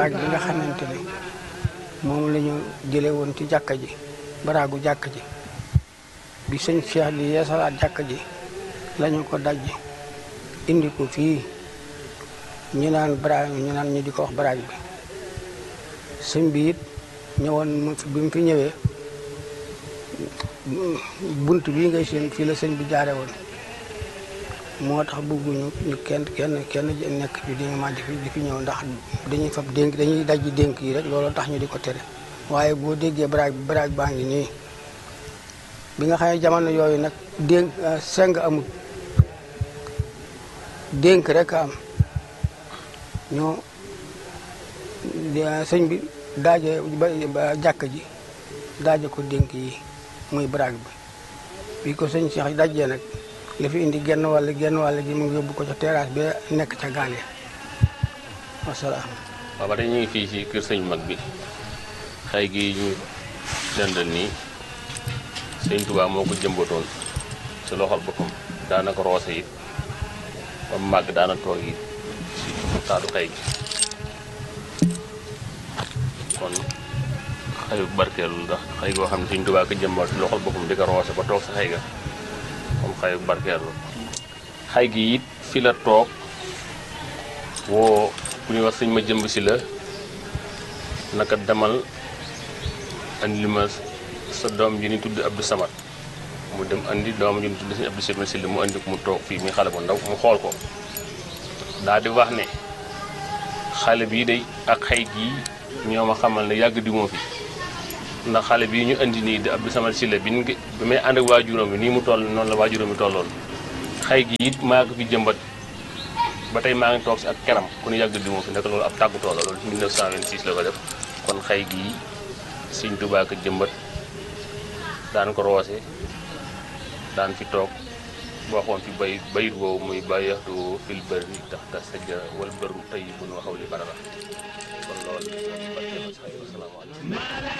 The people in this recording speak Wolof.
baraag bi nga xamante ne moom la ñu jële woon ci jàkka ji baraagu jàkka ji bi sëñ Cheikh di yeesalaat jàkka ji lañu ko daj indi ko fii ñu naan baraag ñu naan ñu di ko wax baraag bi sëñ bi it ñëwoon bi mu fi ñëwee bunt bii ngay seen fii la sëñ bi jaare woon moo tax bëgguñu ñu kenn nekk ci dénga di fi ñëw ndax dañuy fab dénk dañuy dajji dénk yi rek loolu tax ñu di ko tere waaye boo déggee baraag baa ngi nii bi nga xam ne jamono yooyu nag dénk seng amul dénk rek am ñoo sëñ bi daaje ba jàkk ji daaje ko dénk yi muy baraag bi ko sëñ Cheikh dajjee nag li fi indi genn wàll gi mu ngi yóbbu ko ca terrasse bi nekk ca gaal yi wasalaam. waaw ba tey ñu ngi fii ci kër sëñ mag bi xëy gi ñu dendal nii sëñ Tuubaa moo ko jëmbatoon ci loxol boppam daanaka roose it ba mu màgg daana toog it ci taatu xëy gi kon xëyu barkeelu ndax xëy goo xam ne sëñ Tuubaa ko jëmbat ci loxol boppam di ko roose ba toog sa xëy ga comme xëyu barkeelu xëy gi it fi la toog woo ku ñuy wax sëñ ma jëmb si la naka demal andi li ma sa doom ji ni tudd Abdou Samad mu dem andi doom ji ni tudd sëñ Abdou Samad si la mu andi ko mu toog fii muy xale bu ndaw mu xool ko daal di wax ne xale bii day ak xëy gii ñoo ma xamal ne yàgg di moo fi ndax xale bii ñu andi nii di Abdou Samad si la bi may ànd ak waajuram bi nii mu toll noonu la waajuram bi tolloon xëy gi it maa ko fi jëmbat ba tey maa ngi toog si ak keram ku ñu yàgg di moo fi nekk loolu ab tàggutoo la loolu 1926 la ko def kon xëy gii Sëñ Tuubaa ko jëmbat daan ko roose daan fi toog waxoon fi bayit woowu muy bàyyaxtu fil bëri tax ta sajjara wal bëru tey bu nu waxaw li barara kon loolu asalaamaaleykum